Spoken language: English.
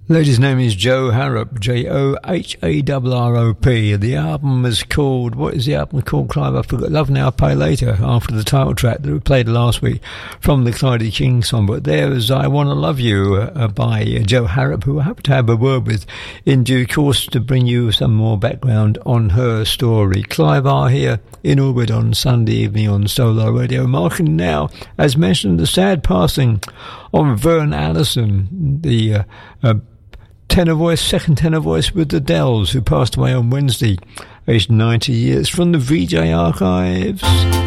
Lady's name is Jo Harrop, Joharrop. The album is called, what is the album called, Clive? I forgot. Love Now, Pay Later, after the title track that we played last week from the Clyde King song. But there is I Wanna Love You by Jo Harrop, who I hope to have a word with in due course to bring you some more background on her story. Clive R here in orbit on Sunday evening on Solar Radio, marking now, as mentioned, the sad passing of Vern Allison, the second tenor voice with the Dells, who passed away on Wednesday, aged 90 years, from the VJ archives.